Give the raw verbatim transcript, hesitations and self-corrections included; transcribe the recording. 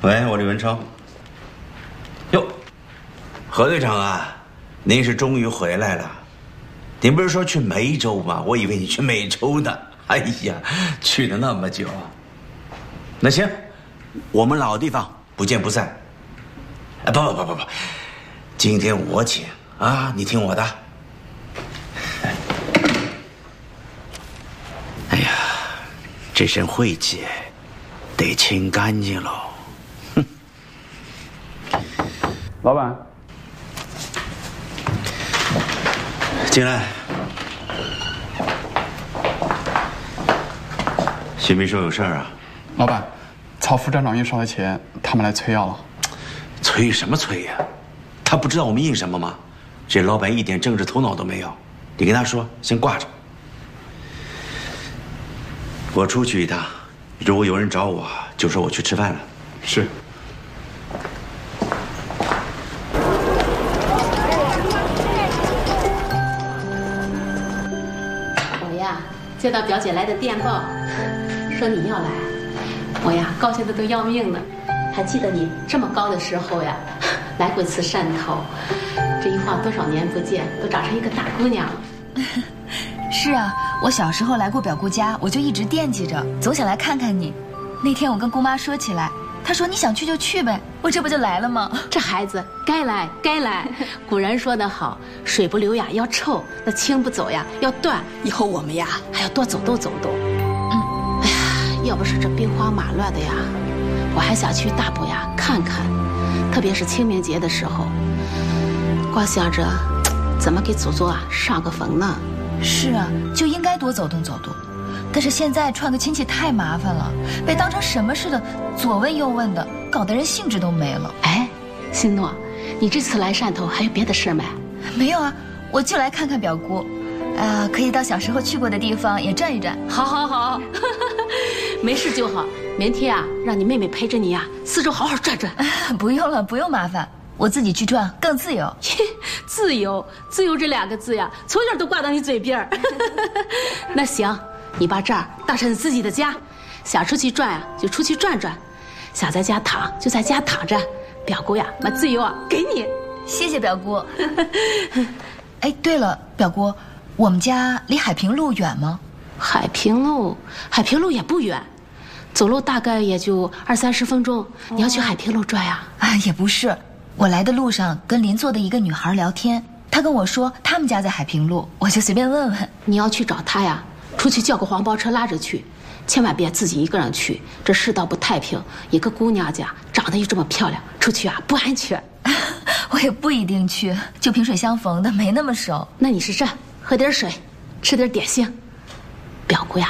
喂，我李文超。哟，何队长啊，您是终于回来了。您不是说去梅州吗？我以为你去美洲呢。哎呀，去了那么久。那行，我们老地方不见不散。哎，不不不不不，今天我请啊，你听我的。哎呀，这身晦气得清干净喽。哼， 老板， 进来。徐秘书有事儿啊？ 老板，曹副站长印少的钱，他们来催要了。 催什么催呀？他不知道我们印什么吗？这老板一点政治头脑都没有。你跟他说，先挂着。我出去一趟，如果有人找我，就说我去吃饭了。 是。 我呀，接到表姐来的电报，说你要来，我呀高兴的都要命呢。还记得你这么高的时候呀，来过一次汕头，这一晃多少年不见，都长成一个大姑娘了。 是啊，我小时候来过表姑家，我就一直惦记着，总想来看看你。那天我跟姑妈说起来，她说你想去就去呗，我这不就来了吗？ 这孩子该来该来。古人说得好，水不流呀要臭，那清不走呀要断。以后我们呀还要多走动走动。嗯，哎呀，要不是这兵荒马乱的呀，我还想去大埔呀看看，特别是清明节的时候，光想着怎么给祖宗啊上个坟呢。 是啊，就应该多走动走动。但是现在串个亲戚太麻烦了，被当成什么似的，左问右问的，搞得人兴致都没了。 哎，新诺，你这次来汕头还有别的事没？ 没有啊，我就来看看表姑，啊、呃，可以到小时候去过的地方也转一转。 好，好，好，没事就好。明天啊，让你妹妹陪着你呀、啊，四周好好转转。 不用了，不用麻烦，我自己去转更自由。 自由，自由这两个字呀，从小都挂到你嘴边儿。那行，你把这儿当成你自己的家，想出去转呀就出去转转，想在家躺就在家躺着。表姑呀，把自由啊给你。 谢谢表姑。哎，对了，表姑，我们家离海平路远吗？ 海平路，海平路也不远，走路大概也就二三十分钟。你要去海平路转呀？ 啊，也不是。我来的路上跟邻座的一个女孩聊天，她跟我说他们家在海平路，我就随便问问。 你要去找她呀，出去叫个黄包车拉着去，千万别自己一个人去，这世道不太平。一个姑娘家长得又这么漂亮，出去啊不安全。 我也不一定去，就萍水相逢的，没那么熟。 那你是这，喝点水，吃点点心。表姑呀